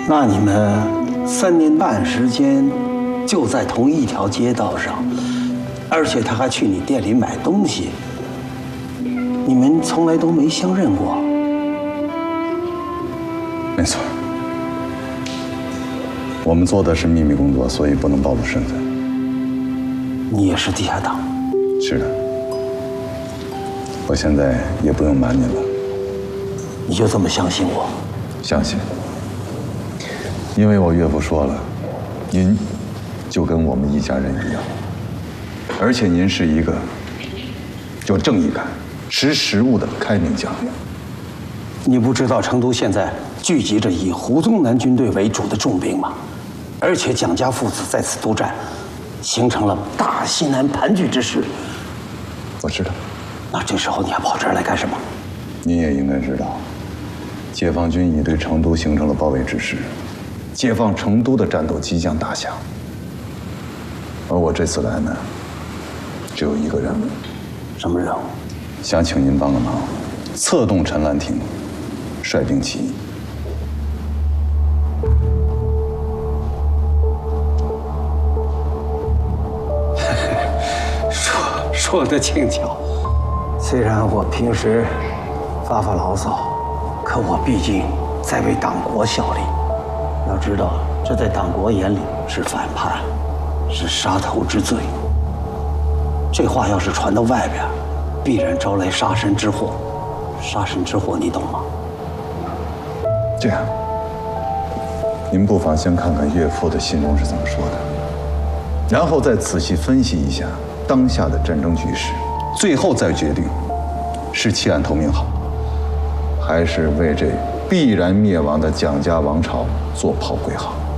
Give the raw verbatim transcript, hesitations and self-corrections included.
那你们三年半时间就在同一条街道上，而且他还去你店里买东西，你们从来都没相认过。 没错，我们做的是秘密工作，所以不能暴露身份。 你也是地下党？ 是的。我现在也不用瞒您了。 你就这么相信我？ 相信。因为我岳父说了，您就跟我们一家人一样，而且您是一个有正义感、识时务的开明将领。 你不知道成都现在聚集着以胡宗南军队为主的重兵吗？而且蒋家父子在此督战，形成了大西南盘踞之势。 我知道。 那这时候你还跑这儿来干什么？ 您也应该知道，解放军已对成都形成了包围之势，解放成都的战斗即将打响。而我这次来呢，只有一个任务。 什么任务？ 想请您帮个忙，策动陈兰亭率兵起义。 说说得轻巧。虽然我平时发发牢骚，可我毕竟在为党国效力。要知道，这在党国眼里是反叛，是杀头之罪。这话要是传到外边，必然招来杀身之祸。杀身之祸，你懂吗？ 这样，您不妨先看看岳父的信中是怎么说的，然后再仔细分析一下当下的战争局势，最后再决定是弃暗投明好，还是为这必然灭亡的蒋家王朝做炮灰好。